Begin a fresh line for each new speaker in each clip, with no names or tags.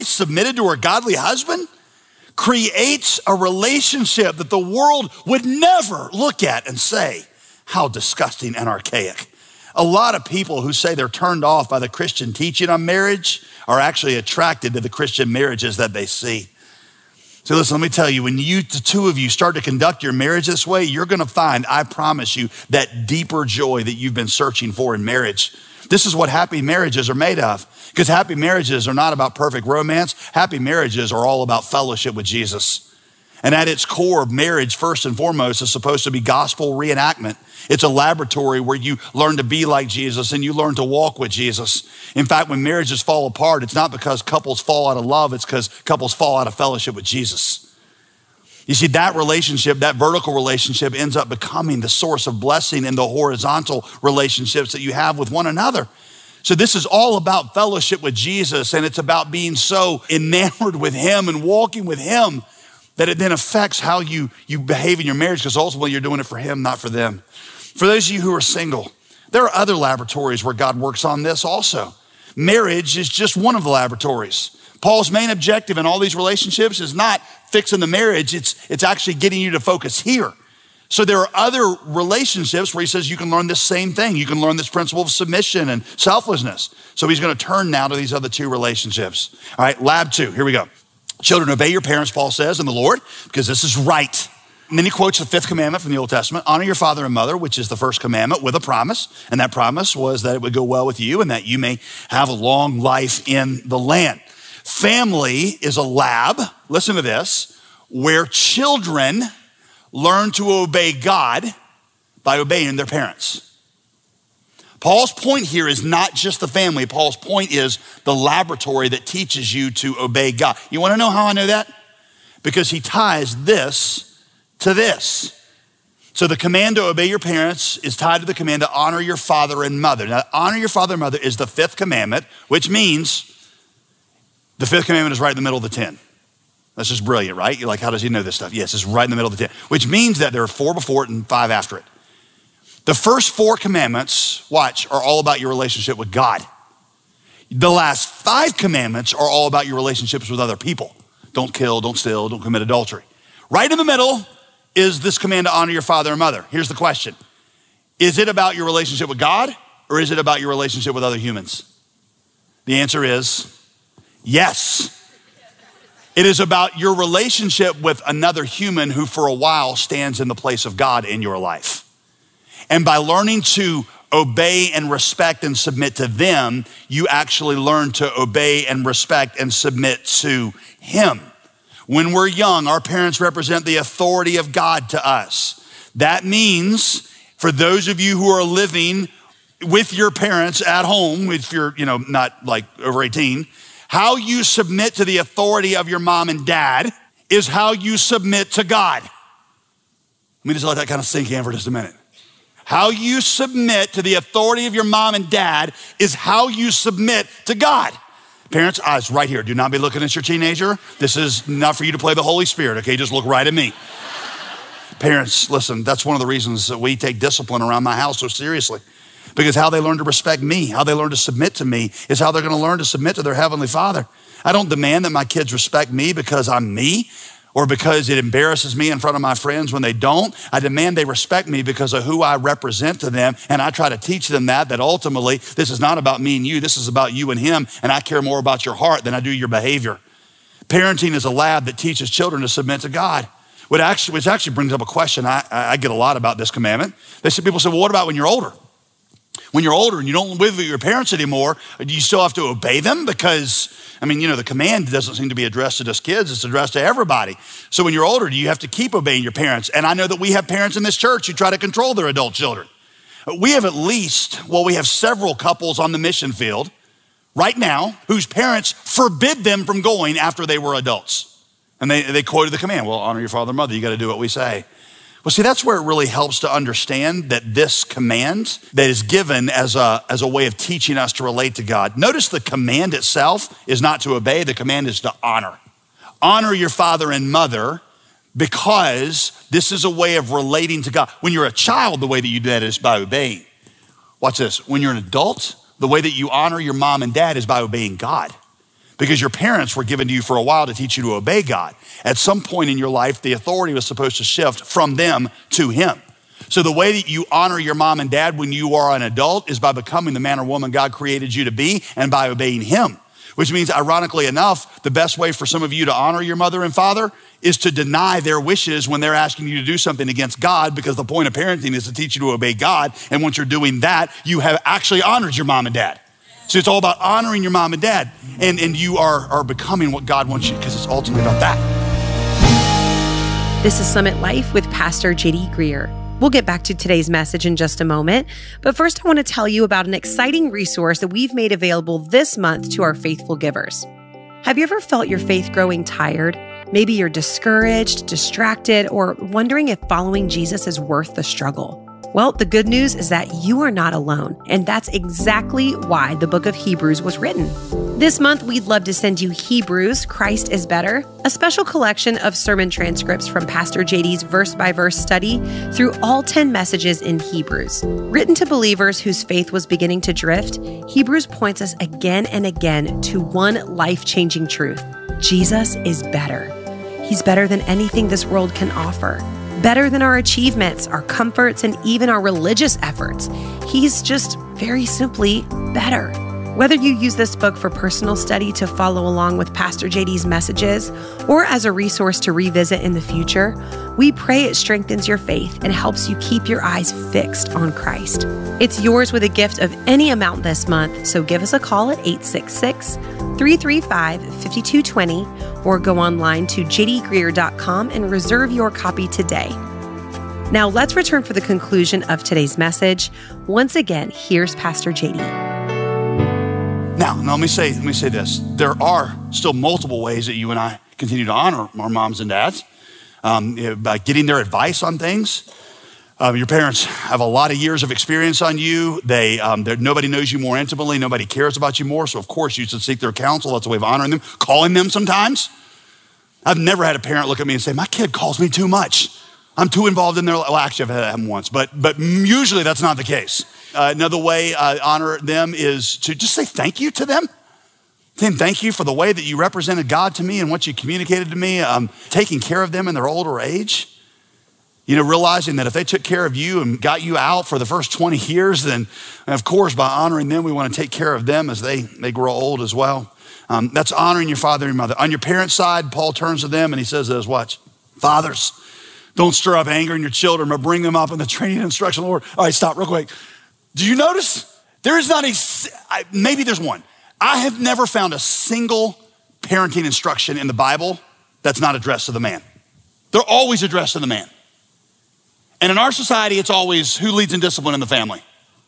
submitted to her godly husband creates a relationship that the world would never look at and say, how disgusting and archaic. A lot of people who say they're turned off by the Christian teaching on marriage are actually attracted to the Christian marriages that they see. So listen, let me tell you, when the two of you start to conduct your marriage this way, you're gonna find, I promise you, that deeper joy that you've been searching for in marriage. This is what happy marriages are made of, because happy marriages are not about perfect romance. Happy marriages are all about fellowship with Jesus. And at its core, marriage, first and foremost, is supposed to be gospel reenactment. It's a laboratory where you learn to be like Jesus and you learn to walk with Jesus. In fact, when marriages fall apart, it's not because couples fall out of love, it's because couples fall out of fellowship with Jesus. You see, that relationship, that vertical relationship ends up becoming the source of blessing in the horizontal relationships that you have with one another. So this is all about fellowship with Jesus, and it's about being so enamored with him and walking with him that it then affects how you behave in your marriage, because ultimately you're doing it for him, not for them. For those of you who are single, there are other laboratories where God works on this also. Marriage is just one of the laboratories. Paul's main objective in all these relationships is not fixing the marriage, it's actually getting you to focus here. So there are other relationships where he says you can learn this same thing. You can learn this principle of submission and selflessness. So he's gonna turn now to these other two relationships. All right, lab 2, here we go. Children, obey your parents, Paul says, in the Lord, because this is right. And then he quotes the 5th commandment from the Old Testament, honor your father and mother, which is the first commandment, with a promise. And that promise was that it would go well with you and that you may have a long life in the land. Family is a lab, listen to this, where children learn to obey God by obeying their parents. Paul's point here is not just the family. Paul's point is the laboratory that teaches you to obey God. You wanna know how I know that? Because he ties this to this. So the command to obey your parents is tied to the command to honor your father and mother. Now, honor your father and mother is the 5th commandment, which means the 5th commandment is right in the middle of the 10. That's just brilliant, right? You're like, how does he know this stuff? Yes, it's right in the middle of the 10, which means that there are 4 before it and 5 after it. The first 4 commandments, watch, are all about your relationship with God. The last 5 commandments are all about your relationships with other people. Don't kill, don't steal, don't commit adultery. Right in the middle is this command to honor your father and mother. Here's the question. Is it about your relationship with God, or is it about your relationship with other humans? The answer is yes. It is about your relationship with another human who for a while stands in the place of God in your life. And by learning to obey and respect and submit to them, you actually learn to obey and respect and submit to him. When we're young, our parents represent the authority of God to us. That means for those of you who are living with your parents at home, if you're not like over 18, how you submit to the authority of your mom and dad is how you submit to God. Let me just let that kind of sink in for just a minute. How you submit to the authority of your mom and dad is how you submit to God. Parents, eyes right here. Do not be looking at your teenager. This is not for you to play the Holy Spirit, okay? Just look right at me. Parents, listen, that's one of the reasons that we take discipline around my house so seriously. Because how they learn to respect me, how they learn to submit to me is how they're gonna learn to submit to their Heavenly Father. I don't demand that my kids respect me because I'm me or because it embarrasses me in front of my friends when they don't. I demand they respect me because of who I represent to them, and I try to teach them that ultimately this is not about me and you, this is about you and him, and I care more about your heart than I do your behavior. Parenting is a lab that teaches children to submit to God. Which actually brings up a question I get a lot about this commandment. People say, well, what about when you're older? When you're older and you don't live with your parents anymore, do you still have to obey them? Because, the command doesn't seem to be addressed to just kids, it's addressed to everybody. So when you're older, do you have to keep obeying your parents? And I know that we have parents in this church who try to control their adult children. We have several couples on the mission field right now whose parents forbid them from going after they were adults. And they quoted the command, well, honor your father and mother, you gotta do what we say. Well, see, that's where it really helps to understand that this command that is given as a way of teaching us to relate to God. Notice the command itself is not to obey, the command is to honor. Honor your father and mother because this is a way of relating to God. When you're a child, the way that you do that is by obeying. Watch this, when you're an adult, the way that you honor your mom and dad is by obeying God. because your parents were given to you for a while to teach you to obey God. At some point in your life, the authority was supposed to shift from them to him. So the way that you honor your mom and dad when you are an adult is by becoming the man or woman God created you to be and by obeying him, which means, ironically enough, the best way for some of you to honor your mother and father is to deny their wishes when they're asking you to do something against God, because the point of parenting is to teach you to obey God. And once you're doing that, you have actually honored your mom and dad. So it's all about honoring your mom and dad, and you are becoming what God wants you, because it's ultimately about that.
This is Summit Life with Pastor JD Greear. We'll get back to today's message in just a moment, but first I want to tell you about an exciting resource that we've made available this month to our faithful givers. Have you ever felt your faith growing tired? Maybe you're discouraged, distracted, or wondering if following Jesus is worth the struggle. Well, the good news is that you are not alone, and that's exactly why the book of Hebrews was written. This month, we'd love to send you Hebrews, Christ is Better, a special collection of sermon transcripts from Pastor JD's verse-by-verse study through all 10 messages in Hebrews. Written to believers whose faith was beginning to drift, Hebrews points us again and again to one life-changing truth. Jesus is better. He's better than anything this world can offer. Better than our achievements, our comforts, and even our religious efforts. He's just very simply better. Whether you use this book for personal study to follow along with Pastor JD's messages, or as a resource to revisit in the future, we pray it strengthens your faith and helps you keep your eyes fixed on Christ. It's yours with a gift of any amount this month, so give us a call at 866-335-5220 or go online to jdgreear.com and reserve your copy today. Now let's return for the conclusion of today's message. Once again, here's Pastor JD.
Now, let me say this. There are still multiple ways that you and I continue to honor our moms and dads by getting their advice on things. Your parents have a lot of years of experience on you. Nobody knows you more intimately. Nobody cares about you more. So, of course, you should seek their counsel. That's a way of honoring them. Calling them sometimes. I've never had a parent look at me and say, my kid calls me too much. I'm too involved in their life. Well, actually, I've had that happen once, but usually that's not the case. Another way I honor them is to just say thank you to them. Saying thank you for the way that you represented God to me and what you communicated to me. Taking care of them in their older age. You know, realizing that if they took care of you and got you out for the first 20 years, then of course, by honoring them, we want to take care of them as they grow old as well. That's honoring your father and your mother. On your parents' side, Paul turns to them and he says this, watch. Fathers, don't stir up anger in your children, but bring them up in the training and instruction of the Lord. All right, stop real quick. Do you notice? There is not maybe there's one. I have never found a single parenting instruction in the Bible that's not addressed to the man. They're always addressed to the man. And in our society, it's always who leads in discipline in the family?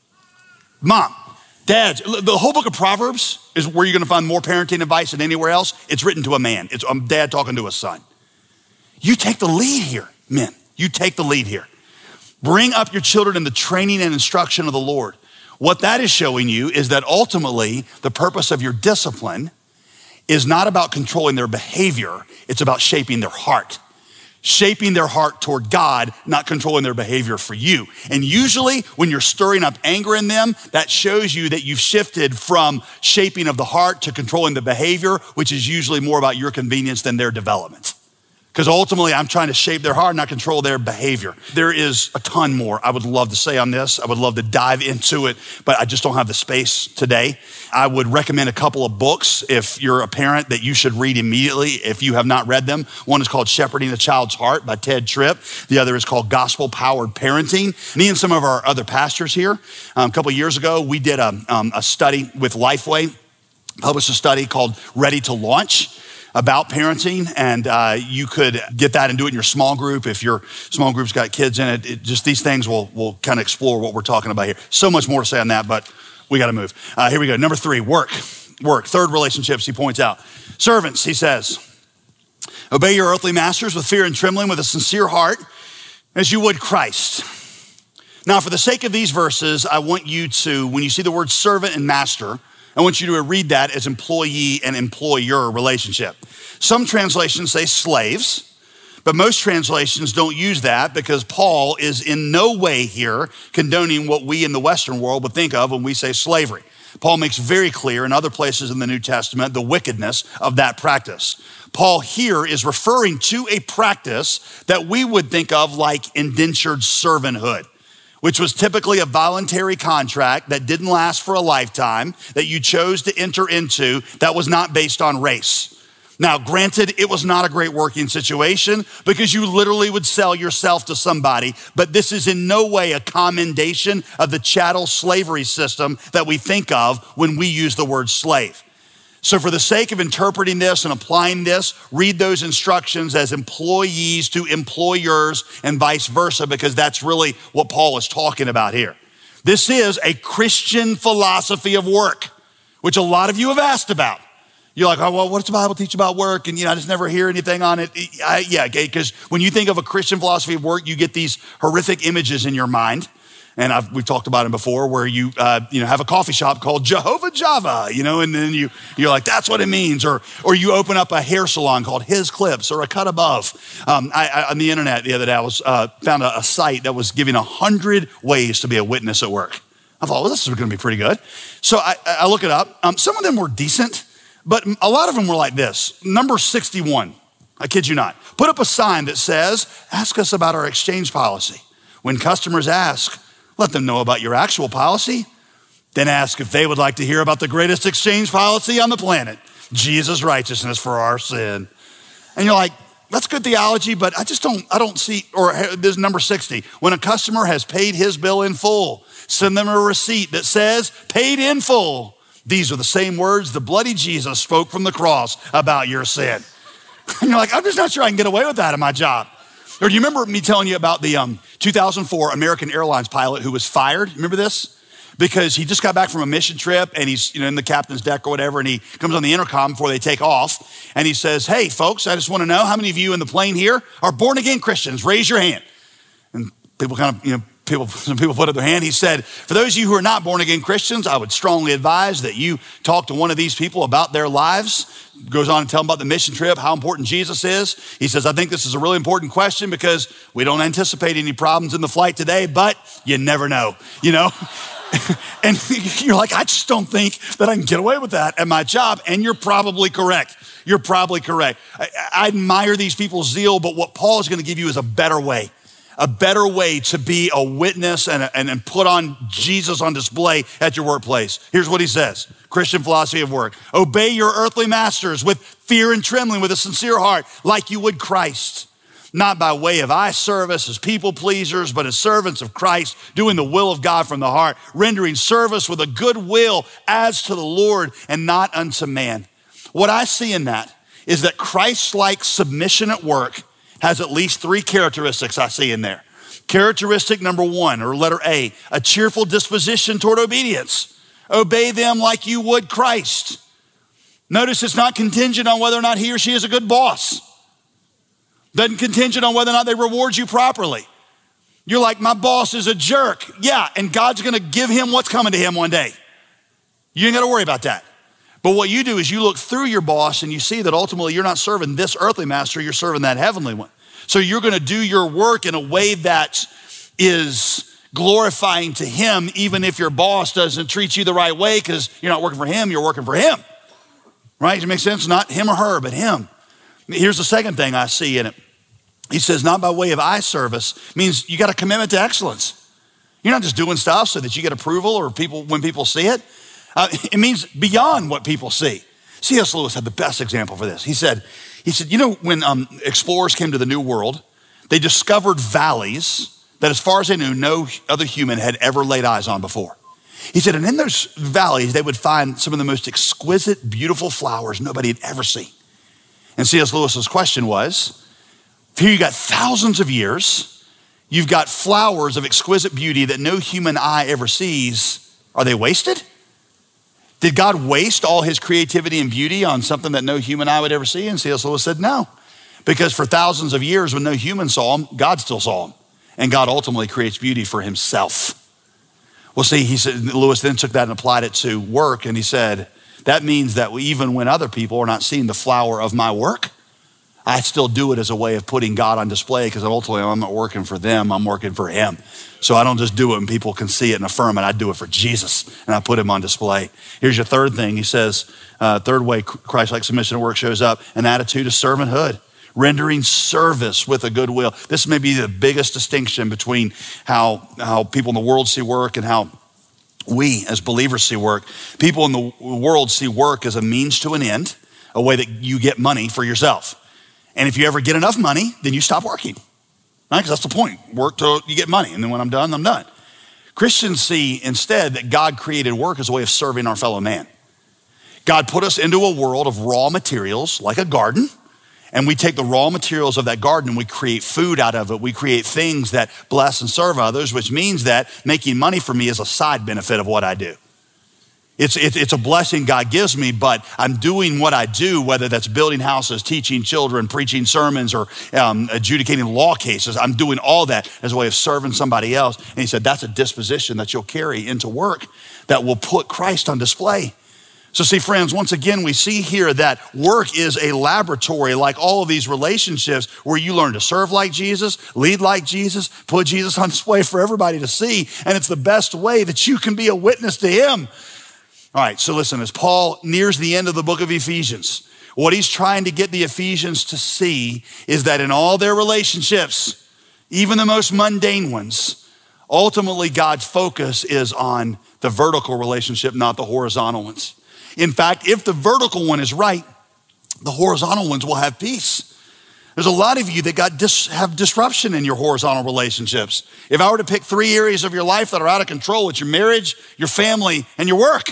Mom, dads. The whole book of Proverbs is where you're going to find more parenting advice than anywhere else. It's written to a man. It's a dad talking to a son. You take the lead here, men. You take the lead here. Bring up your children in the training and instruction of the Lord. What that is showing you is that ultimately the purpose of your discipline is not about controlling their behavior. It's about shaping their heart. Shaping their heart toward God, not controlling their behavior for you. And usually when you're stirring up anger in them, that shows you that you've shifted from shaping of the heart to controlling the behavior, which is usually more about your convenience than their development. Because ultimately, I'm trying to shape their heart, not control their behavior. There is a ton more I would love to say on this. I would love to dive into it, but I just don't have the space today. I would recommend a couple of books if you're a parent that you should read immediately if you have not read them. One is called Shepherding a Child's Heart by Ted Tripp. The other is called Gospel Powered Parenting. Me and some of our other pastors here, a couple of years ago, we did a study with Lifeway, published a study called Ready to Launch about parenting, and you could get that and do it in your small group. If your small group's got kids in it, just these things will kind of explore what we're talking about here. So much more to say on that, but we got to move. Here we go. Number 3, work. Third, relationships, he points out. Servants, he says, obey your earthly masters with fear and trembling, with a sincere heart, as you would Christ. Now, for the sake of these verses, I want you to, when you see the word servant and master, I want you to read that as employee and employer relationship. Some translations say slaves, but most translations don't use that because Paul is in no way here condoning what we in the Western world would think of when we say slavery. Paul makes very clear in other places in the New Testament the wickedness of that practice. Paul here is referring to a practice that we would think of like indentured servanthood, which was typically a voluntary contract that didn't last for a lifetime, that you chose to enter into, that was not based on race. Now, granted, it was not a great working situation because you literally would sell yourself to somebody, but this is in no way a commendation of the chattel slavery system that we think of when we use the word slave. So for the sake of interpreting this and applying this, read those instructions as employees to employers and vice versa, because that's really what Paul is talking about here. This is a Christian philosophy of work, which a lot of you have asked about. You're like, oh, well, what does the Bible teach about work? And I just never hear anything on it. Yeah, because when you think of a Christian philosophy of work, you get these horrific images in your mind. And we've talked about it before, where you have a coffee shop called Jehovah Java, and then you're like, that's what it means. Or you open up a hair salon called His Clips or a Cut Above. On the internet the other day, I found a site that was giving 100 ways to be a witness at work. I thought, well, this is going to be pretty good. So I look it up. Some of them were decent, but a lot of them were like this. Number 61, I kid you not, put up a sign that says, ask us about our exchange policy. When customers ask, let them know about your actual policy. Then ask if they would like to hear about the greatest exchange policy on the planet, Jesus' righteousness for our sin. And you're like, that's good theology, but I don't see, or there's number 60. When a customer has paid his bill in full, send them a receipt that says paid in full. These are the same words the bloody Jesus spoke from the cross about your sin. And you're like, I'm just not sure I can get away with that in my job. Or do you remember me telling you about the 2004 American Airlines pilot who was fired? Remember this? Because he just got back from a mission trip and he's in the captain's deck or whatever, and he comes on the intercom before they take off and he says, hey folks, I just want to know how many of you in the plane here are born again Christians? Raise your hand. And people kind of, some people put up their hand. He said, for those of you who are not born again Christians, I would strongly advise that you talk to one of these people about their lives. Goes on to tell them about the mission trip, how important Jesus is. He says, I think this is a really important question because we don't anticipate any problems in the flight today, but you never know, And you're like, I just don't think that I can get away with that at my job. And you're probably correct. You're probably correct. I admire these people's zeal, but what Paul is going to give you is a better way to be a witness and put on Jesus on display at your workplace. Here's what he says, Christian philosophy of work. Obey your earthly masters with fear and trembling, with a sincere heart, like you would Christ. Not by way of eye service as people pleasers, but as servants of Christ, doing the will of God from the heart, rendering service with a good will as to the Lord and not unto man. What I see in that is that Christ-like submission at work has at least three characteristics I see in there. Characteristic number one, or letter A cheerful disposition toward obedience. Obey them like you would Christ. Notice it's not contingent on whether or not he or she is a good boss. Doesn't contingent on whether or not they reward you properly. You're like, my boss is a jerk. Yeah, and God's gonna give him what's coming to him one day. You ain't gotta worry about that. But what you do is you look through your boss and you see that ultimately you're not serving this earthly master, you're serving that heavenly one. So you're gonna do your work in a way that is glorifying to him, even if your boss doesn't treat you the right way, because you're not working for him, you're working for him. Right, does it make sense? Not him or her, but him. Here's the second thing I see in it. He says, not by way of eye service, means you got a commitment to excellence. You're not just doing stuff so that you get approval or when people see it. It means beyond what people see. C.S. Lewis had the best example for this. He said, when explorers came to the New World, they discovered valleys that as far as they knew, no other human had ever laid eyes on before. He said, and in those valleys, they would find some of the most exquisite, beautiful flowers nobody had ever seen. And C.S. Lewis's question was, here you got thousands of years, you've got flowers of exquisite beauty that no human eye ever sees. Are they wasted? Did God waste all his creativity and beauty on something that no human eye would ever see? And C.S. Lewis said no, because for thousands of years when no human saw him, God still saw him. And God ultimately creates beauty for himself. Well, see, he said, Lewis then took that and applied it to work. And he said, that means that even when other people are not seeing the flower of my work, I still do it as a way of putting God on display because ultimately I'm not working for them, I'm working for him. So I don't just do it and people can see it and affirm it. I do it for Jesus and I put him on display. Here's your third thing. He says, third way Christ-like submission at work shows up, an attitude of servanthood, rendering service with a good will. This may be the biggest distinction between how people in the world see work and how we as believers see work. People in the world see work as a means to an end, a way that you get money for yourself. And if you ever get enough money, then you stop working, right? Because that's the point. Work till you get money. And then when I'm done, I'm done. Christians see instead that God created work as a way of serving our fellow man. God put us into a world of raw materials like a garden. And we take the raw materials of that garden and we create food out of it. We create things that bless and serve others, which means that making money for me is a side benefit of what I do. It's a blessing God gives me, but I'm doing what I do, whether that's building houses, teaching children, preaching sermons, or adjudicating law cases. I'm doing all that as a way of serving somebody else. And he said, that's a disposition that you'll carry into work that will put Christ on display. So see, friends, once again, we see here that work is a laboratory like all of these relationships where you learn to serve like Jesus, lead like Jesus, put Jesus on display for everybody to see. And it's the best way that you can be a witness to him. All right, so listen, as Paul nears the end of the book of Ephesians, what he's trying to get the Ephesians to see is that in all their relationships, even the most mundane ones, ultimately God's focus is on the vertical relationship, not the horizontal ones. In fact, if the vertical one is right, the horizontal ones will have peace. There's a lot of you that have disruption in your horizontal relationships. If I were to pick 3 areas of your life that are out of control, it's your marriage, your family, and your work.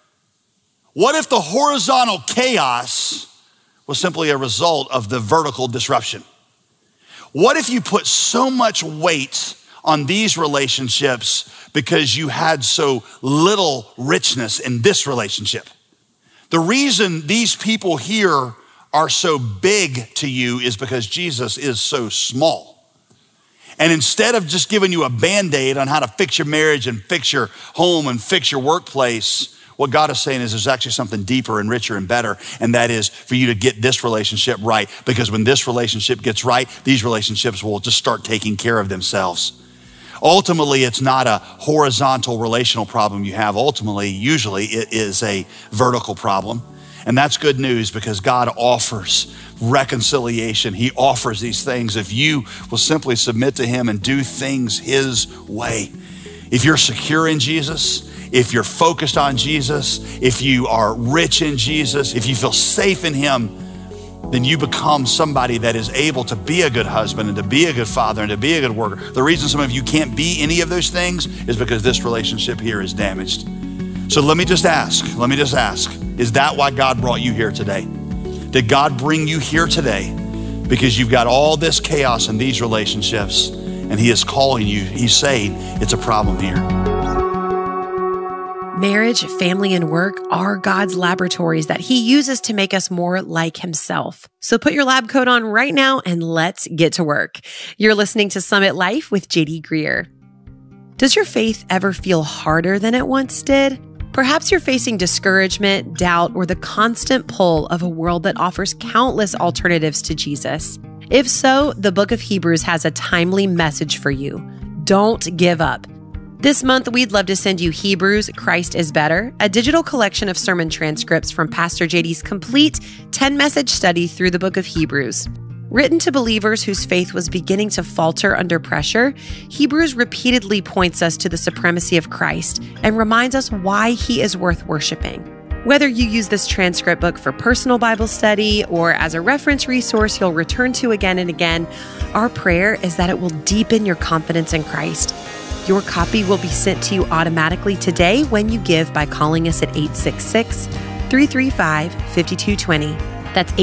What if the horizontal chaos was simply a result of the vertical disruption? What if you put so much weight on these relationships because you had so little richness in this relationship? The reason these people here are so big to you is because Jesus is so small. And instead of just giving you a Band-Aid on how to fix your marriage and fix your home and fix your workplace, what God is saying is there's actually something deeper and richer and better, and that is for you to get this relationship right, because when this relationship gets right, these relationships will just start taking care of themselves. Ultimately, it's not a horizontal relational problem you have. Ultimately, usually it is a vertical problem. And that's good news because God offers reconciliation. He offers these things if you will simply submit to him and do things his way. If you're secure in Jesus, if you're focused on Jesus, if you are rich in Jesus, if you feel safe in him, then you become somebody that is able to be a good husband and to be a good father and to be a good worker. The reason some of you can't be any of those things is because this relationship here is damaged. So let me just ask, is that why God brought you here today? Did God bring you here today because you've got all this chaos in these relationships and he is calling you, he's saying it's a problem here?
Marriage, family, and work are God's laboratories that he uses to make us more like himself. So put your lab coat on right now and let's get to work. You're listening to Summit Life with JD Greear. Does your faith ever feel harder than it once did? Perhaps you're facing discouragement, doubt, or the constant pull of a world that offers countless alternatives to Jesus. If so, the book of Hebrews has a timely message for you. Don't give up. This month, we'd love to send you Hebrews, Christ is Better, a digital collection of sermon transcripts from Pastor JD's complete 10-message study through the book of Hebrews. Written to believers whose faith was beginning to falter under pressure, Hebrews repeatedly points us to the supremacy of Christ and reminds us why he is worth worshiping. Whether you use this transcript book for personal Bible study or as a reference resource you'll return to again and again, our prayer is that it will deepen your confidence in Christ. Your copy will be sent to you automatically today when you give by calling us at 866-335-5220. That's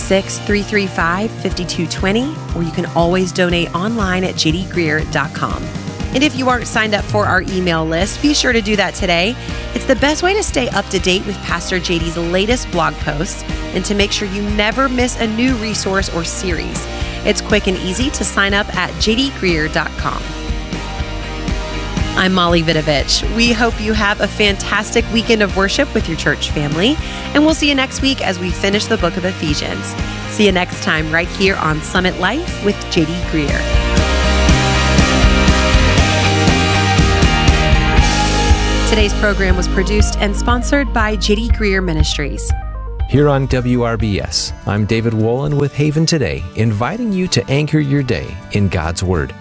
866-335-5220, or you can always donate online at jdgreear.com. And if you aren't signed up for our email list, be sure to do that today. It's the best way to stay up to date with Pastor JD's latest blog posts and to make sure you never miss a new resource or series. It's quick and easy to sign up at jdgreear.com. I'm Molly Vidovich. We hope you have a fantastic weekend of worship with your church family, and we'll see you next week as we finish the book of Ephesians. See you next time right here on Summit Life with J.D. Greear. Today's program was produced and sponsored by J.D. Greear Ministries.
Here on WRBS, I'm David Wolin with Haven Today, inviting you to anchor your day in God's Word.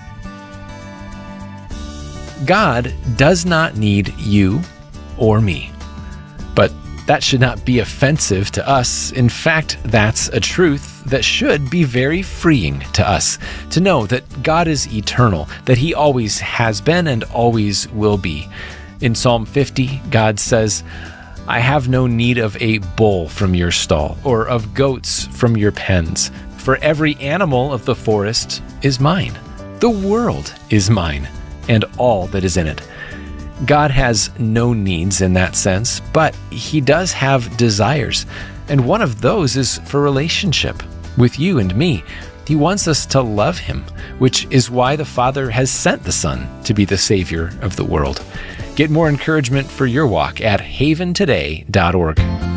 God does not need you or me, but that should not be offensive to us. In fact, that's a truth that should be very freeing to us, to know that God is eternal, that He always has been and always will be. In Psalm 50, God says, "I have no need of a bull from your stall, or of goats from your pens, for every animal of the forest is mine. The world is mine, and all that is in it." God has no needs in that sense, but He does have desires, and one of those is for relationship with you and me. He wants us to love Him, which is why the Father has sent the Son to be the Savior of the world. Get more encouragement for your walk at haventoday.org.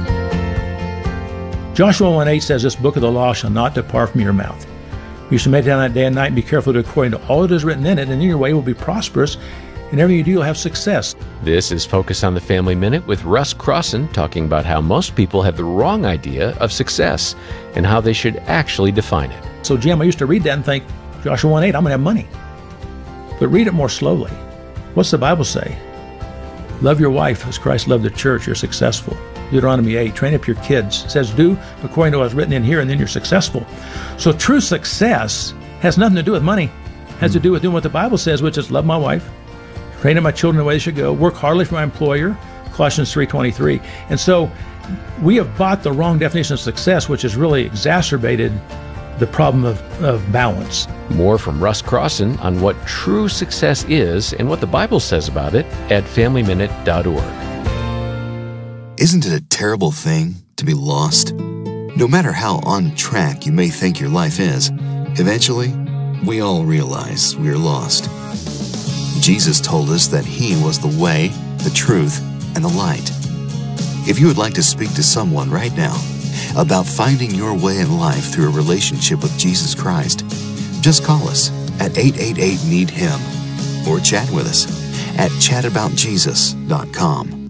Joshua 1:8 says, "This book of the law shall not depart from your mouth. You shall meditate on it day and night, and be careful to do according to all that is written in it, and then your way will be prosperous, and whatever you do, you'll have success."
This is Focus on the Family Minute with Russ Crossan, talking about how most people have the wrong idea of success and how they should actually define it.
So, Jim, I used to read that and think, Joshua 1:8, I'm going to have money. But read it more slowly. What's the Bible say? Love your wife as Christ loved the church, you're successful. Deuteronomy 8, train up your kids. It says, do according to what's written in here, and then you're successful. So true success has nothing to do with money. It has to do with doing what the Bible says, which is love my wife, train up my children the way they should go, work hardly for my employer, Colossians 3:23. And so we have bought the wrong definition of success, which has really exacerbated the problem of balance.
More from Russ Crossan on what true success is and what the Bible says about it at FamilyMinute.org.
Isn't it a terrible thing to be lost? No matter how on track you may think your life is, eventually, we all realize we're lost. Jesus told us that He was the way, the truth, and the light. If you would like to speak to someone right now about finding your way in life through a relationship with Jesus Christ, just call us at 888-NEED-HIM or chat with us at chataboutjesus.com.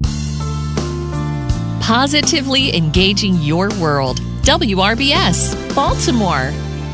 Positively engaging your world. WRBS, Baltimore.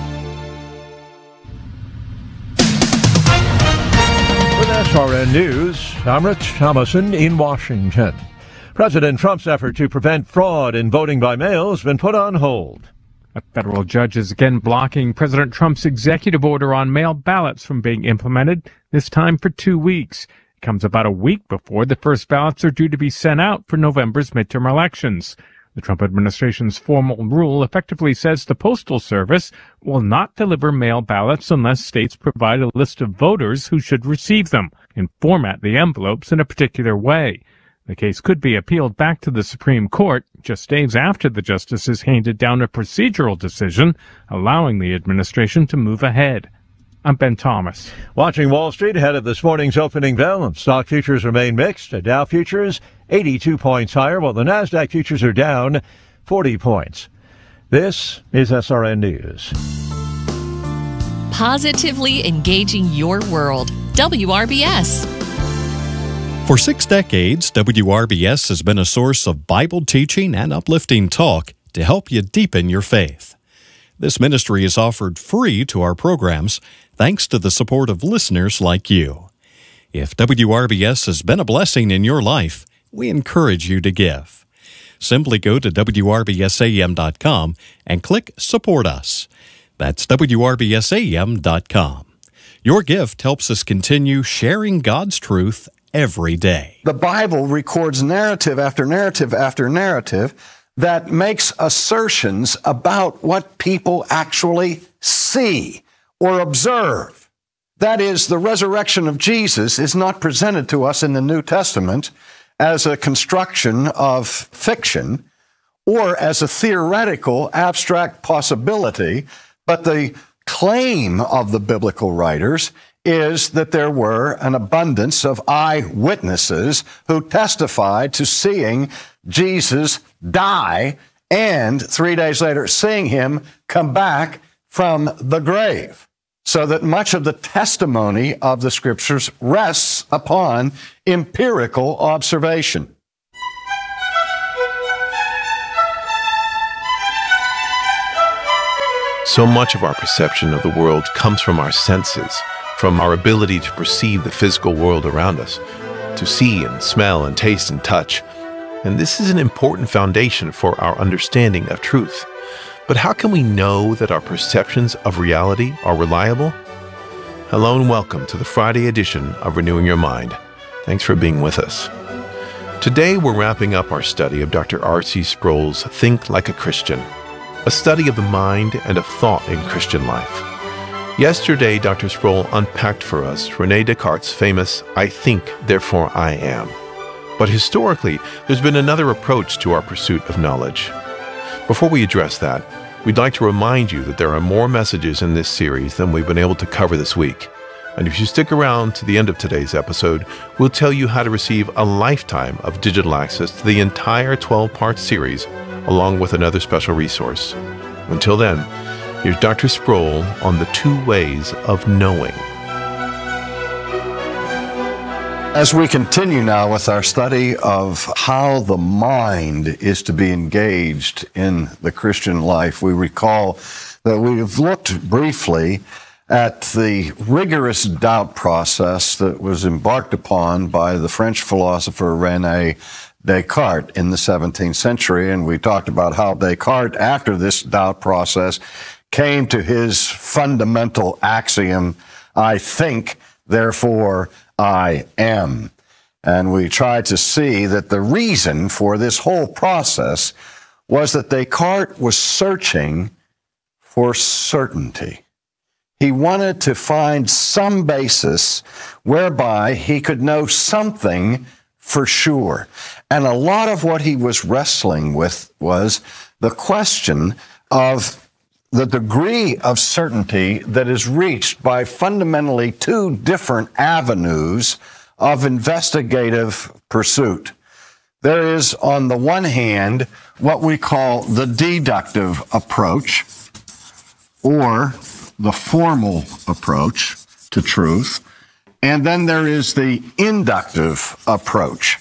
With SRN News, I'm Rich Thomason in Washington. President Trump's effort to prevent fraud in voting by mail has been put on hold.
A federal judge is again blocking President Trump's executive order on mail ballots from being implemented, this time for 2 weeks. It comes about a week before the first ballots are due to be sent out for November's midterm elections. The Trump administration's formal rule effectively says the Postal Service will not deliver mail ballots unless states provide a list of voters who should receive them and format the envelopes in a particular way. The case could be appealed back to the Supreme Court just days after the justices handed down a procedural decision allowing the administration to move ahead. I'm Ben Thomas.
Watching Wall Street ahead of this morning's opening bell. Stock futures remain mixed. The Dow futures 82 points higher, while the NASDAQ futures are down 40 points. This is SRN News.
Positively engaging your world. WRBS.
For 6 decades, WRBS has been a source of Bible teaching and uplifting talk to help you deepen your faith. This ministry is offered free to our programs thanks to the support of listeners like you. If WRBS has been a blessing in your life, we encourage you to give. Simply go to WRBSAM.com and click Support Us. That's WRBSAM.com. Your gift helps us continue sharing God's truth every day.
The Bible records narrative after narrative after narrative that makes assertions about what people actually see or observe. That is, the resurrection of Jesus is not presented to us in the New Testament as a construction of fiction or as a theoretical abstract possibility, but the claim of the biblical writers is that there were an abundance of eyewitnesses who testified to seeing Jesus die and 3 days later seeing him come back from the grave. So that much of the testimony of the Scriptures rests upon empirical observation.
So much of our perception of the world comes from our senses, from our ability to perceive the physical world around us, to see and smell and taste and touch. And this is an important foundation for our understanding of truth. But how can we know that our perceptions of reality are reliable? Hello and welcome to the Friday edition of Renewing Your Mind. Thanks for being with us. Today we're wrapping up our study of Dr. R.C. Sproul's Think Like a Christian, a study of the mind and of thought in Christian life. Yesterday, Dr. Sproul unpacked for us René Descartes' famous "I think, therefore I am." But historically, there's been another approach to our pursuit of knowledge. Before we address that, we'd like to remind you that there are more messages in this series than we've been able to cover this week. And if you stick around to the end of today's episode, we'll tell you how to receive a lifetime of digital access to the entire 12-part series, along with another special resource. Until then, here's Dr. Sproul on the 2 ways of knowing.
As we continue now with our study of how the mind is to be engaged in the Christian life, we recall that we've looked briefly at the rigorous doubt process that was embarked upon by the French philosopher René Descartes in the 17th century, and we talked about how Descartes, after this doubt process, came to his fundamental axiom, "I think, therefore I am." And we tried to see that the reason for this whole process was that Descartes was searching for certainty. He wanted to find some basis whereby he could know something for sure. And a lot of what he was wrestling with was the question of the degree of certainty that is reached by fundamentally 2 different avenues of investigative pursuit. There is, on the one hand, what we call the deductive approach, or the formal approach to truth, and then there is the inductive approach,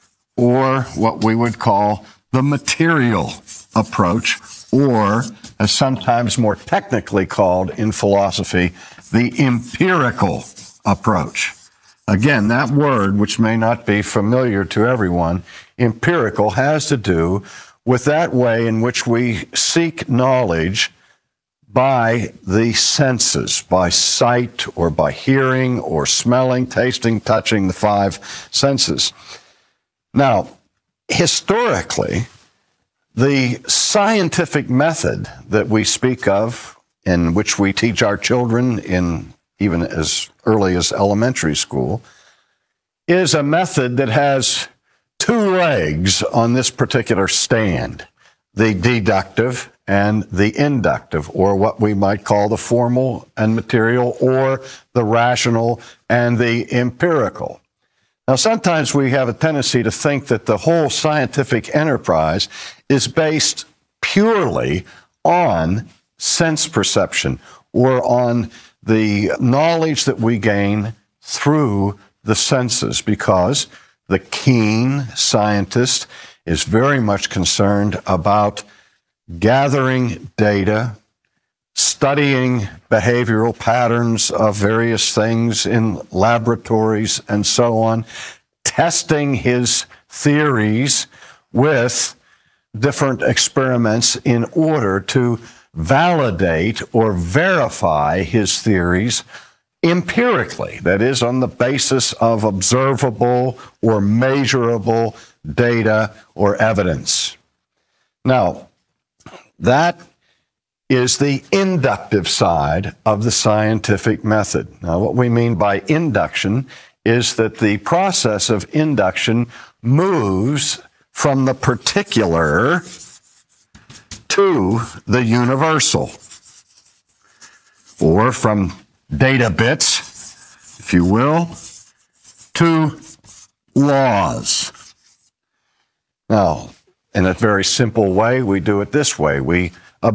or what we would call the material approach, or, as sometimes more technically called in philosophy, the empirical approach. Again, that word, which may not be familiar to everyone, empirical, has to do with that way in which we seek knowledge by the senses, by sight or by hearing or smelling, tasting, touching, the 5 senses. Now, historically, the scientific method that we speak of, in which we teach our children in even as early as elementary school, is a method that has 2 legs on this particular stand, the deductive and the inductive, or what we might call the formal and material, or the rational and the empirical. Now, sometimes we have a tendency to think that the whole scientific enterprise is based purely on sense perception, or on the knowledge that we gain through the senses, because the keen scientist is very much concerned about gathering data, studying behavioral patterns of various things in laboratories and so on, testing his theories with different experiments in order to validate or verify his theories empirically, that is, on the basis of observable or measurable data or evidence. Now, that is the inductive side of the scientific method. Now, what we mean by induction is that the process of induction moves from the particular to the universal, or from data bits if you will, to laws. Now, in a very simple way, we do it this way. We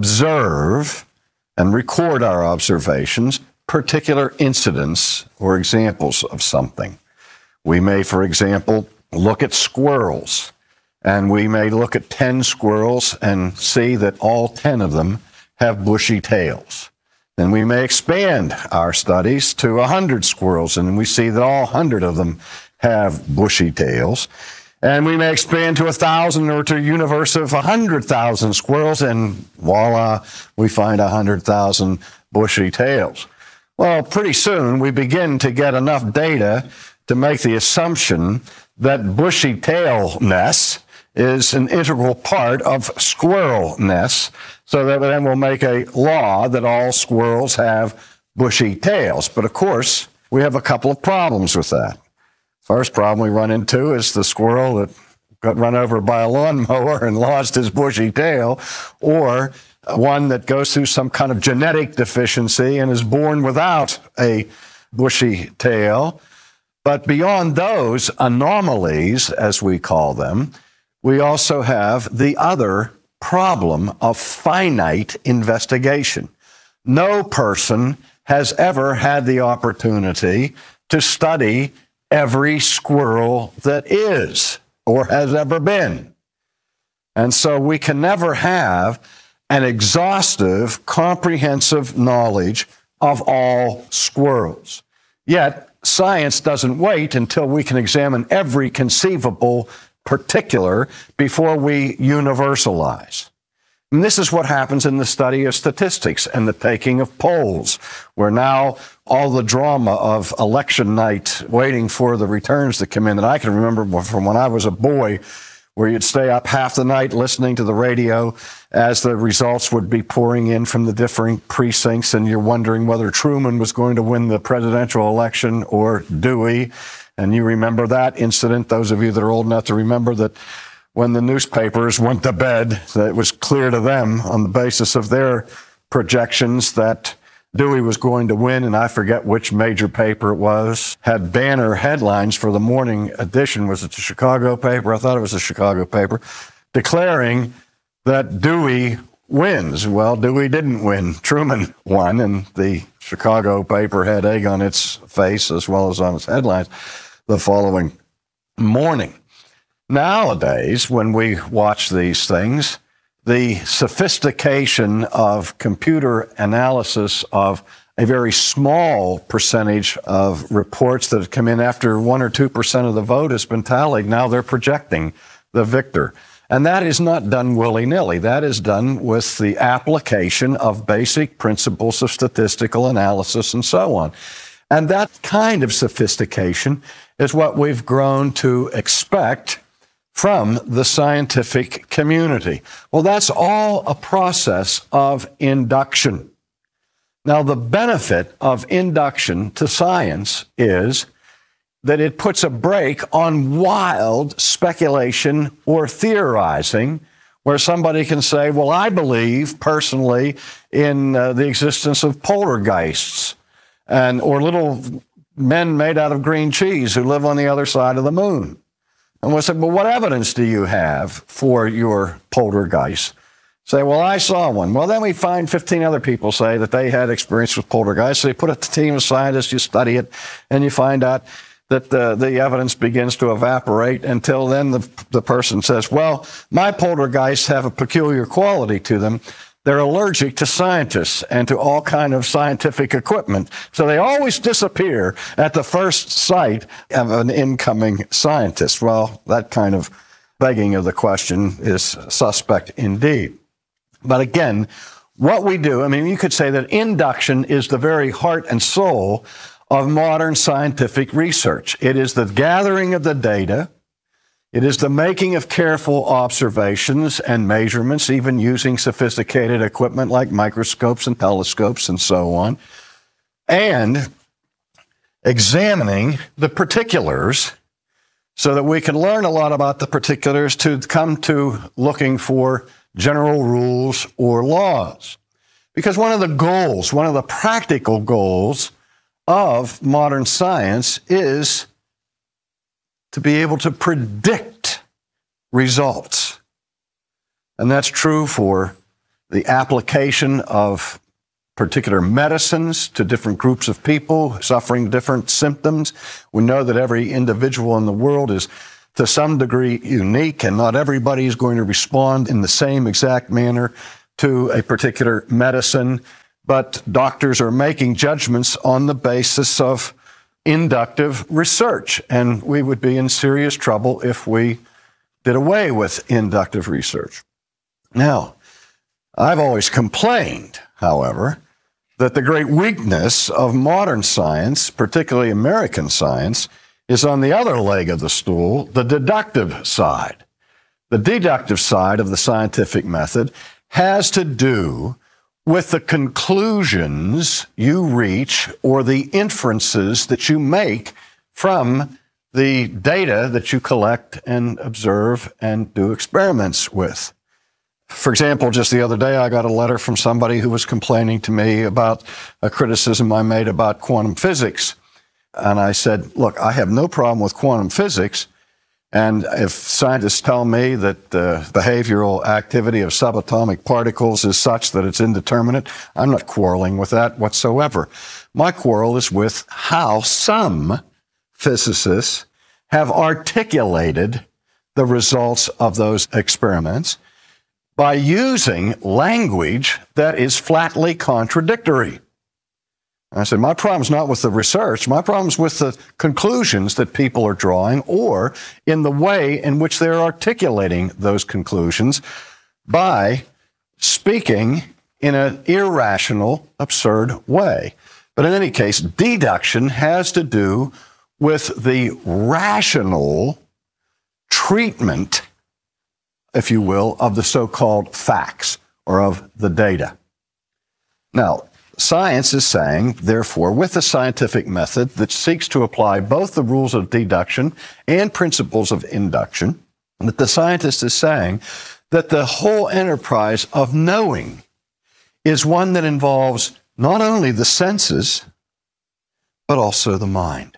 observe and record our observations, particular incidents or examples of something. We may, for example, look at squirrels, and we may look at 10 squirrels and see that all 10 of them have bushy tails. Then we may expand our studies to 100 squirrels, and we see that all 100 of them have bushy tails. And we may expand to 1,000 or to a universe of 100,000 squirrels, and voila, we find 100,000 bushy tails. Well, pretty soon we begin to get enough data to make the assumption that bushy tailness is an integral part of squirrelness, so that then we'll make a law that all squirrels have bushy tails. But of course, we have a couple of problems with that. First problem we run into is the squirrel that got run over by a lawnmower and lost his bushy tail, or one that goes through some kind of genetic deficiency and is born without a bushy tail. But beyond those anomalies, as we call them, we also have the other problem of finite investigation. No person has ever had the opportunity to study every squirrel that is or has ever been. And so we can never have an exhaustive, comprehensive knowledge of all squirrels. Yet, science doesn't wait until we can examine every conceivable particular before we universalize. And this is what happens in the study of statistics and the taking of polls, where now all the drama of election night waiting for the returns to come in that I can remember from when I was a boy, where you'd stay up half the night listening to the radio as the results would be pouring in from the different precincts, and you're wondering whether Truman was going to win the presidential election or Dewey. And you remember that incident, those of you that are old enough to remember that when the newspapers went to bed, that it was clear to them on the basis of their projections that Dewey was going to win, and I forget which major paper it was, had banner headlines for the morning edition. Was it the Chicago paper? I thought it was the Chicago paper, declaring that Dewey wins. Well, Dewey didn't win. Truman won, and the Chicago paper had egg on its face as well as on its headlines the following morning. Nowadays, when we watch these things, the sophistication of computer analysis of a very small percentage of reports that have come in after 1 or 2% of the vote has been tallied, now they're projecting the victor. And that is not done willy-nilly. That is done with the application of basic principles of statistical analysis and so on. And that kind of sophistication is what we've grown to expect from the scientific community. Well, that's all a process of induction. Now, the benefit of induction to science is that it puts a brake on wild speculation or theorizing, where somebody can say, well, I believe personally in the existence of poltergeists or little men made out of green cheese who live on the other side of the moon. And we'll say, well, what evidence do you have for your poltergeist? Say, well, I saw one. Well, then we find 15 other people say that they had experience with poltergeists. So you put a team of scientists, you study it, and you find out that the evidence begins to evaporate until then the person says, well, my poltergeists have a peculiar quality to them. They're allergic to scientists and to all kind of scientific equipment. So they always disappear at the first sight of an incoming scientist. Well, that kind of begging of the question is suspect indeed. But again, what we do, I mean, you could say that induction is the very heart and soul of modern scientific research. It is the gathering of the data. It is the making of careful observations and measurements, even using sophisticated equipment like microscopes and telescopes and so on, and examining the particulars so that we can learn a lot about the particulars to come to looking for general rules or laws. Because one of the practical goals of modern science is to be able to predict results. And that's true for the application of particular medicines to different groups of people suffering different symptoms. We know that every individual in the world is to some degree unique, and not everybody is going to respond in the same exact manner to a particular medicine. But doctors are making judgments on the basis of inductive research, and we would be in serious trouble if we did away with inductive research. Now, I've always complained, however, that the great weakness of modern science, particularly American science, is on the other leg of the stool, the deductive side. The deductive side of the scientific method has to do with the conclusions you reach or the inferences that you make from the data that you collect and observe and do experiments with. For example, just the other day, I got a letter from somebody who was complaining to me about a criticism I made about quantum physics. And I said, look, I have no problem with quantum physics. And if scientists tell me that the behavioral activity of subatomic particles is such that it's indeterminate, I'm not quarreling with that whatsoever. My quarrel is with how some physicists have articulated the results of those experiments by using language that is flatly contradictory. I said, my problem's not with the research. My problem's with the conclusions that people are drawing or in the way in which they're articulating those conclusions by speaking in an irrational, absurd way. But in any case, deduction has to do with the rational treatment, if you will, of the so-called facts or of the data. Now, science is saying, therefore, with a scientific method that seeks to apply both the rules of deduction and principles of induction, that the scientist is saying that the whole enterprise of knowing is one that involves not only the senses, but also the mind.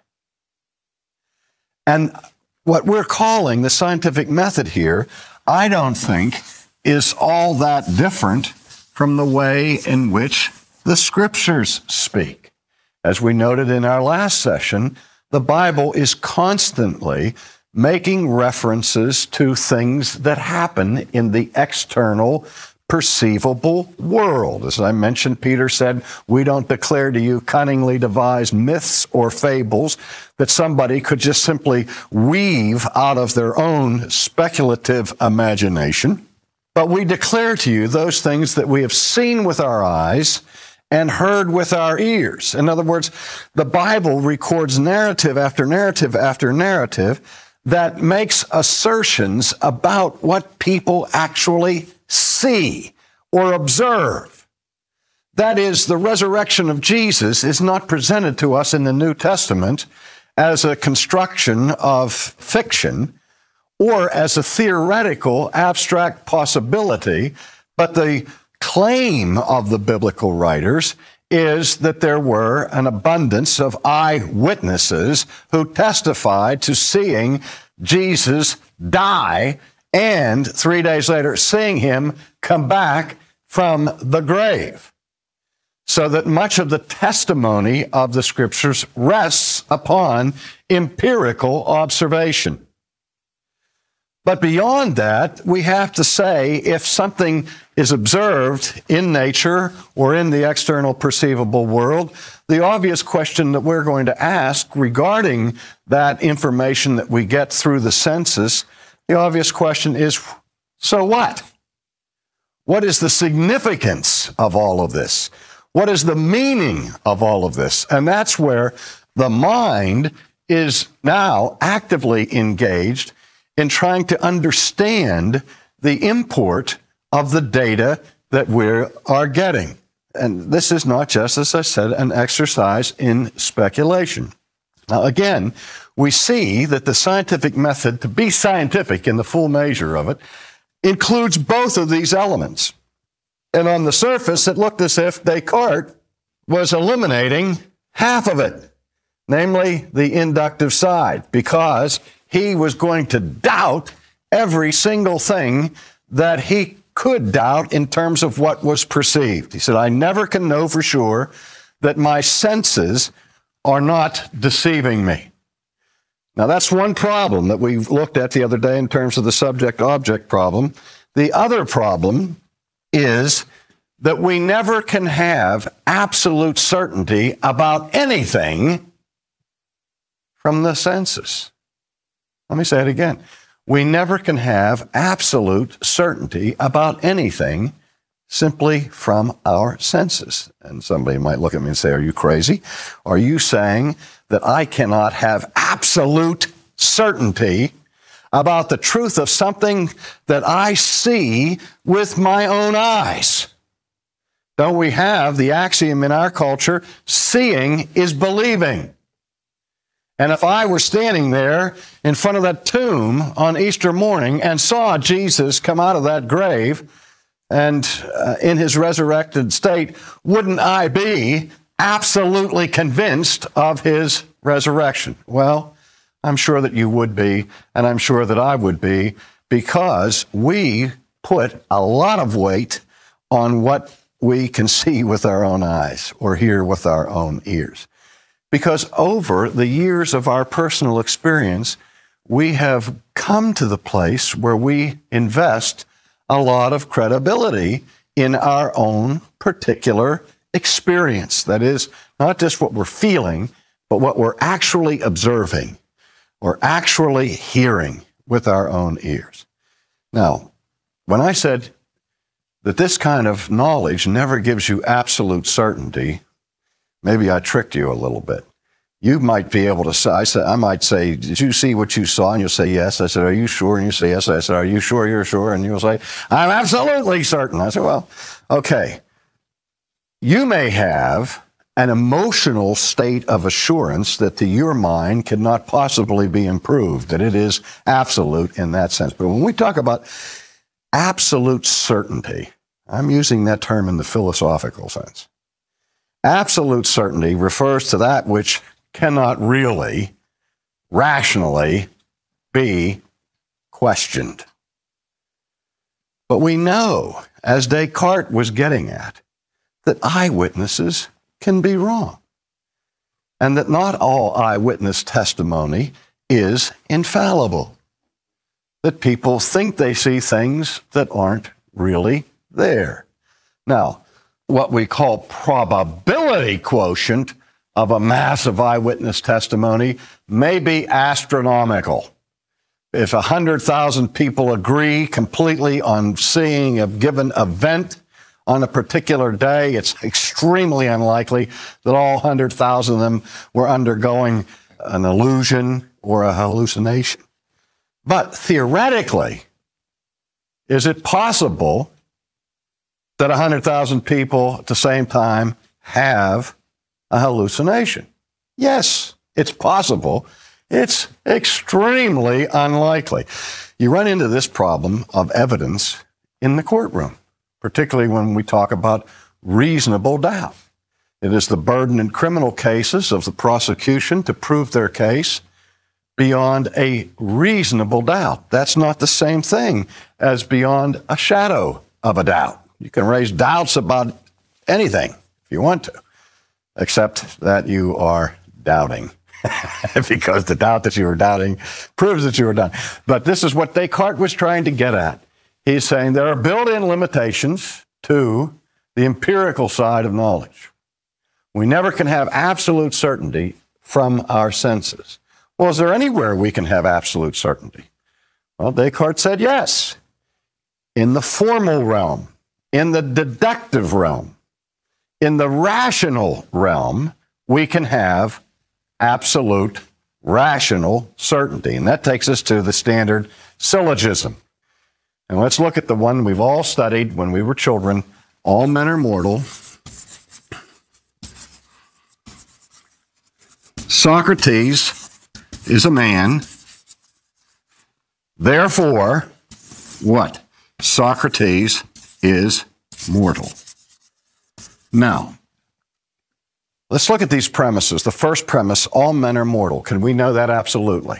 And what we're calling the scientific method here, I don't think, is all that different from the way in which the Scriptures speak. As we noted in our last session, the Bible is constantly making references to things that happen in the external, perceivable world. As I mentioned, Peter said, we don't declare to you cunningly devised myths or fables that somebody could just simply weave out of their own speculative imagination, but we declare to you those things that we have seen with our eyes and heard with our ears. In other words, the Bible records narrative after narrative after narrative that makes assertions about what people actually see or observe. That is, the resurrection of Jesus is not presented to us in the New Testament as a construction of fiction or as a theoretical abstract possibility, but the claim of the biblical writers is that there were an abundance of eyewitnesses who testified to seeing Jesus die and 3 days later seeing him come back from the grave. So that much of the testimony of the Scriptures rests upon empirical observation. But beyond that, we have to say if something is observed in nature or in the external perceivable world, the obvious question that we're going to ask regarding that information that we get through the senses, the obvious question is, so what? What is the significance of all of this? What is the meaning of all of this? And that's where the mind is now actively engaged in trying to understand the import of the data that we are getting. And this is not just, as I said, an exercise in speculation. Now, again, we see that the scientific method, to be scientific in the full measure of it, includes both of these elements. And on the surface, it looked as if Descartes was eliminating half of it, namely the inductive side, because he was going to doubt every single thing that he could doubt in terms of what was perceived. He said, I never can know for sure that my senses are not deceiving me. Now, that's one problem that we looked at the other day in terms of the subject-object problem. The other problem is that we never can have absolute certainty about anything from the senses. Let me say it again. We never can have absolute certainty about anything simply from our senses. And somebody might look at me and say, are you crazy? Are you saying that I cannot have absolute certainty about the truth of something that I see with my own eyes? Don't we have the axiom in our culture, seeing is believing? And if I were standing there in front of that tomb on Easter morning and saw Jesus come out of that grave and in his resurrected state, wouldn't I be absolutely convinced of his resurrection? Well, I'm sure that you would be, and I'm sure that I would be, because we put a lot of weight on what we can see with our own eyes or hear with our own ears. Because over the years of our personal experience, we have come to the place where we invest a lot of credibility in our own particular experience. That is, not just what we're feeling, but what we're actually observing or actually hearing with our own ears. Now, when I said that this kind of knowledge never gives you absolute certainty, maybe I tricked you a little bit. You might be able to say, I might say, did you see what you saw? And you'll say, yes. I said, are you sure? And you say, yes. I said, are you sure you're sure? And you'll say, I'm absolutely certain. I said, well, okay. You may have an emotional state of assurance that to your mind cannot possibly be improved, that it is absolute in that sense. But when we talk about absolute certainty, I'm using that term in the philosophical sense. Absolute certainty refers to that which cannot really, rationally be questioned. But we know, as Descartes was getting at, that eyewitnesses can be wrong, and that not all eyewitness testimony is infallible, that people think they see things that aren't really there. Now, what we call probability quotient of a massive eyewitness testimony may be astronomical. If 100,000 people agree completely on seeing a given event on a particular day, it's extremely unlikely that all 100,000 of them were undergoing an illusion or a hallucination. But theoretically, is it possible that 100,000 people at the same time have a hallucination? Yes, it's possible. It's extremely unlikely. You run into this problem of evidence in the courtroom, particularly when we talk about reasonable doubt. It is the burden in criminal cases of the prosecution to prove their case beyond a reasonable doubt. That's not the same thing as beyond a shadow of a doubt. You can raise doubts about anything if you want to, except that you are doubting, because the doubt that you are doubting proves that you are doubting. But this is what Descartes was trying to get at. He's saying there are built-in limitations to the empirical side of knowledge. We never can have absolute certainty from our senses. Well, is there anywhere we can have absolute certainty? Well, Descartes said yes. In the formal realm, in the deductive realm, in the rational realm, we can have absolute rational certainty. And that takes us to the standard syllogism. And let's look at the one we've all studied when we were children. All men are mortal. Socrates is a man. Therefore, what? Socrates is mortal. Now, let's look at these premises. The first premise, all men are mortal. Can we know that absolutely?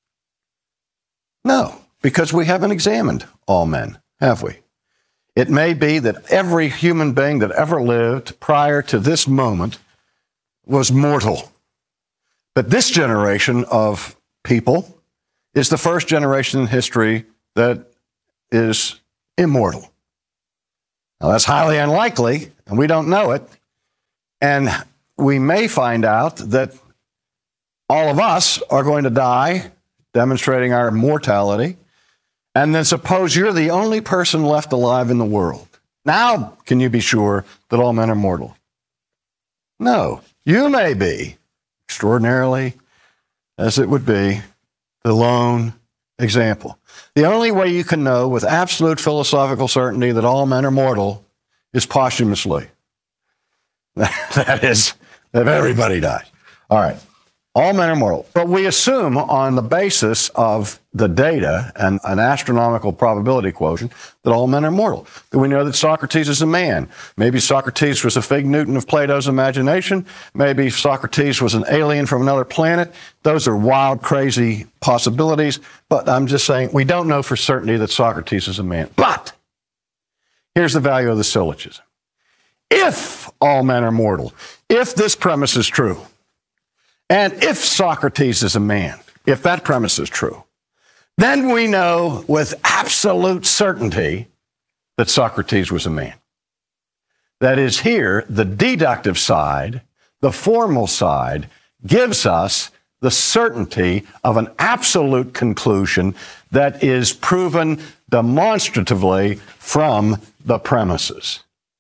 No, because we haven't examined all men, have we? It may be that every human being that ever lived prior to this moment was mortal. But this generation of people is the first generation in history that is immortal. Now, that's highly unlikely, and we don't know it. And we may find out that all of us are going to die, demonstrating our mortality. And then suppose you're the only person left alive in the world. Now, can you be sure that all men are mortal? No. You may be, extraordinarily as it would be, the lone example. The only way you can know with absolute philosophical certainty that all men are mortal is posthumously. That is, if everybody dies. All right. All men are mortal. But we assume on the basis of the data and an astronomical probability quotient that all men are mortal. That we know that Socrates is a man. Maybe Socrates was a fig Newton of Plato's imagination. Maybe Socrates was an alien from another planet. Those are wild, crazy possibilities. But I'm just saying we don't know for certainty that Socrates is a man. But here's the value of the syllogism. If all men are mortal, if this premise is true, and if Socrates is a man, if that premise is true, then we know with absolute certainty that Socrates was a man. That is, here, the deductive side, the formal side, gives us the certainty of an absolute conclusion that is proven demonstratively from the premises.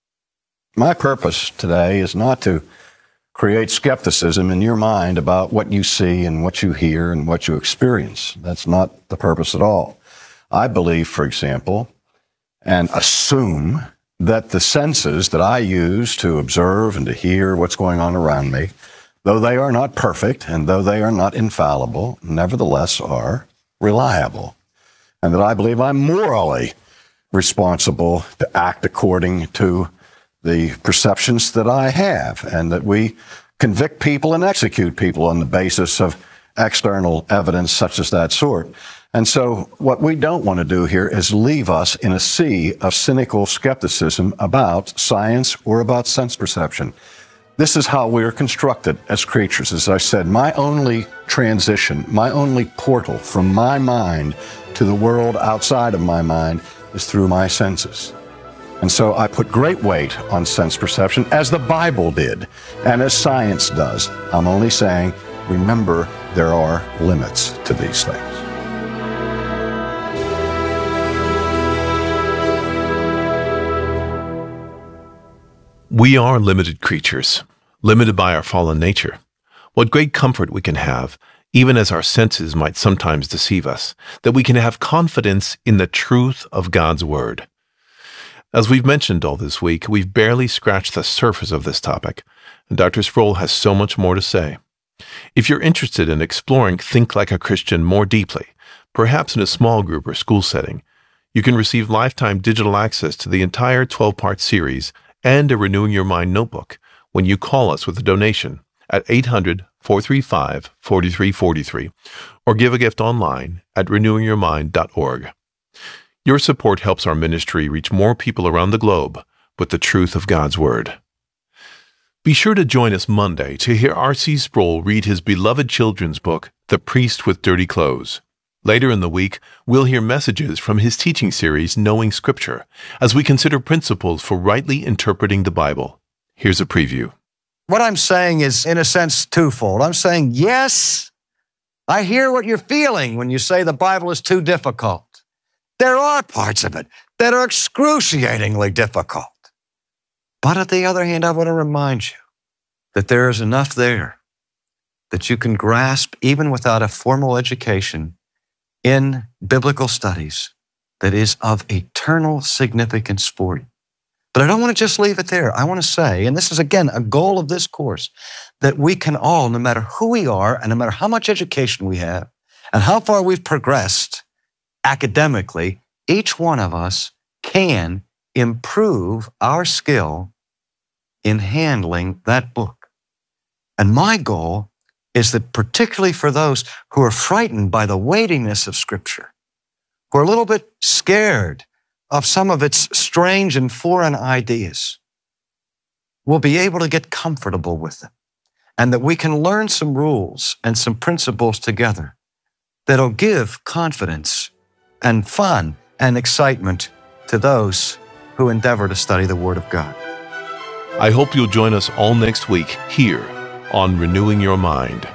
My purpose today is not to create skepticism in your mind about what you see and what you hear and what you experience. That's not the purpose at all. I believe, for example, and assume that the senses that I use to observe and to hear what's going on around me, though they are not perfect and though they are not infallible, nevertheless are reliable. And that I believe I'm morally responsible to act according to the perceptions that I have, and that we convict people and execute people on the basis of external evidence such as that sort. And so what we don't want to do here is leave us in a sea of cynical skepticism about science or about sense perception. This is how we are constructed as creatures. As I said, my only transition, my only portal from my mind to the world outside of my mind is through my senses. And so I put great weight on sense perception, as the Bible did, and as science does. I'm only saying, remember, there are limits to these things.
We are limited creatures, limited by our fallen nature. What great comfort we can have, even as our senses might sometimes deceive us, that we can have confidence in the truth of God's Word. As we've mentioned all this week, we've barely scratched the surface of this topic, and Dr. Sproul has so much more to say. If you're interested in exploring Think Like a Christian more deeply, perhaps in a small group or school setting, you can receive lifetime digital access to the entire 12-part series and a Renewing Your Mind notebook when you call us with a donation at 800-435-4343 or give a gift online at renewingyourmind.org. Your support helps our ministry reach more people around the globe with the truth of God's Word. Be sure to join us Monday to hear R.C. Sproul read his beloved children's book, The Priest with Dirty Clothes. Later in the week, we'll hear messages from his teaching series, Knowing Scripture, as we consider principles for rightly interpreting the Bible. Here's a preview.
What I'm saying is, in a sense, twofold. I'm saying, yes, I hear what you're feeling when you say the Bible is too difficult. There are parts of it that are excruciatingly difficult. But on the other hand, I want to remind you that there is enough there that you can grasp even without a formal education in biblical studies that is of eternal significance for you. But I don't want to just leave it there. I want to say, and this is again a goal of this course, that we can all, no matter who we are and no matter how much education we have and how far we've progressed academically, each one of us can improve our skill in handling that book. And my goal is that particularly for those who are frightened by the weightiness of Scripture, who are a little bit scared of some of its strange and foreign ideas, we'll be able to get comfortable with them, and that we can learn some rules and some principles together that'll give confidence and fun and excitement to those who endeavor to study the Word of God.
I hope you'll join us all next week here on Renewing Your Mind.